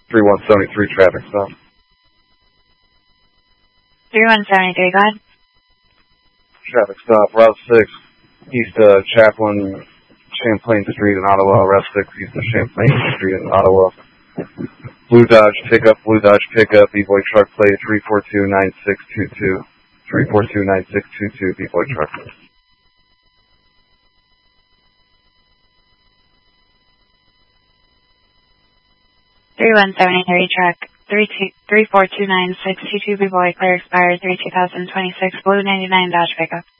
3173 traffic stop. 3173, go ahead. Traffic stop, Route 6, east of Chaplain, Champlain Street in Ottawa, Route 6, east of Champlain Street in Ottawa. Blue Dodge pickup, B-Boy truck plate 3429622. 3429622, B-Boy truck. 3173 truck, 3429622, B-Boy, clear expired 3/2026, blue 99 Dodge pickup.